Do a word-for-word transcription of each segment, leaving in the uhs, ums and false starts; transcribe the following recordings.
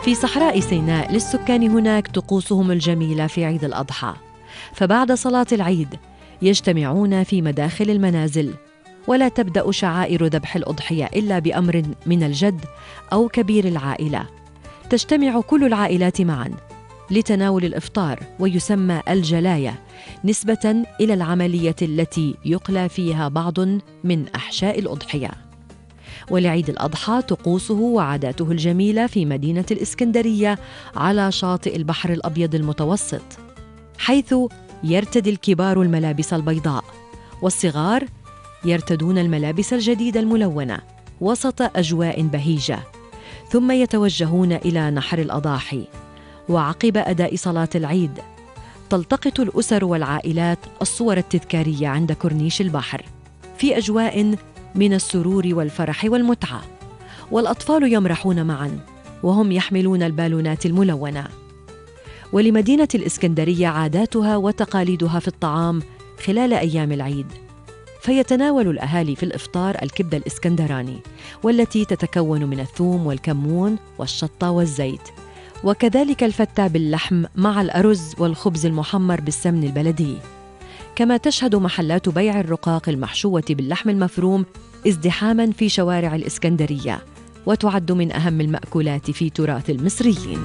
في صحراء سيناء للسكان هناك طقوسهم الجميلة في عيد الأضحى، فبعد صلاة العيد يجتمعون في مداخل المنازل، ولا تبدأ شعائر ذبح الأضحية إلا بأمر من الجد أو كبير العائلة. تجتمع كل العائلات معاً لتناول الإفطار، ويسمى الجلاية نسبة إلى العملية التي يقلى فيها بعض من أحشاء الأضحية. ولعيد الأضحى طقوسه وعاداته الجميلة في مدينة الإسكندرية على شاطئ البحر الأبيض المتوسط، حيث يرتدي الكبار الملابس البيضاء والصغار يرتدون الملابس الجديدة الملونة وسط أجواء بهيجة، ثم يتوجهون إلى نحر الأضاحي. وعقب أداء صلاة العيد تلتقط الأسر والعائلات الصور التذكارية عند كورنيش البحر في أجواء من السرور والفرح والمتعة، والأطفال يمرحون معاً وهم يحملون البالونات الملونة. ولمدينة الإسكندرية عاداتها وتقاليدها في الطعام خلال أيام العيد، فيتناول الأهالي في الإفطار الكبدة الإسكندراني، والتي تتكون من الثوم والكمون والشطة والزيت، وكذلك الفتة باللحم مع الأرز والخبز المحمر بالسمن البلدي. كما تشهد محلات بيع الرقاق المحشوة باللحم المفروم ازدحاماً في شوارع الإسكندرية، وتعد من أهم المأكولات في تراث المصريين.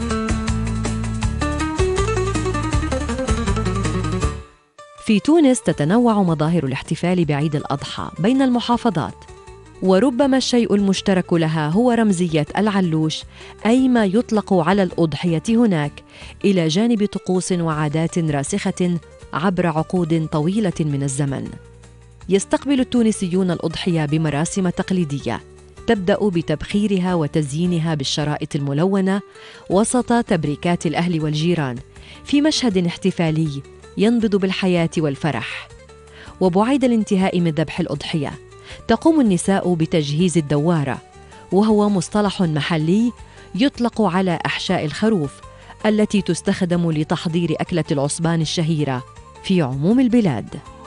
في تونس تتنوع مظاهر الاحتفال بعيد الأضحى بين المحافظات، وربما الشيء المشترك لها هو رمزية العلوش، أي ما يطلق على الأضحية هناك، إلى جانب طقوس وعادات راسخة عبر عقود طويلة من الزمن. يستقبل التونسيون الأضحية بمراسم تقليدية تبدأ بتبخيرها وتزيينها بالشرائط الملونة وسط تبريكات الأهل والجيران، في مشهد احتفالي ينبض بالحياة والفرح. وبعيد الانتهاء من ذبح الأضحية تقوم النساء بتجهيز الدوارة، وهو مصطلح محلي يطلق على أحشاء الخروف التي تستخدم لتحضير أكلة العصبان الشهيرة في عموم البلاد.